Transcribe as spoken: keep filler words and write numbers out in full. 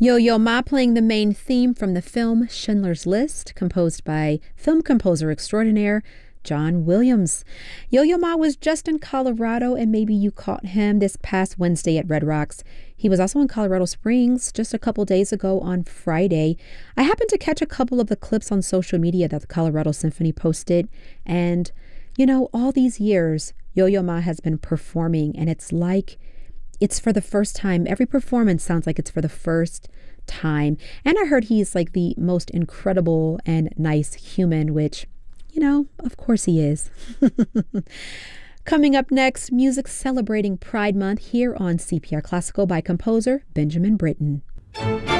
Yo-Yo Ma playing the main theme from the film Schindler's List, composed by film composer extraordinaire John Williams. Yo-Yo Ma was just in Colorado, and maybe you caught him this past Wednesday at Red Rocks. He was also in Colorado Springs just a couple days ago on Friday. I happened to catch a couple of the clips on social media that the Colorado Symphony posted, and, you know, all these years, Yo-Yo Ma has been performing, and it's like it's for the first time. Every performance sounds like it's for the first time. And I heard he's like the most incredible and nice human, which, you know, of course he is. Coming up next, music celebrating Pride Month here on C P R Classical by composer Benjamin Britten.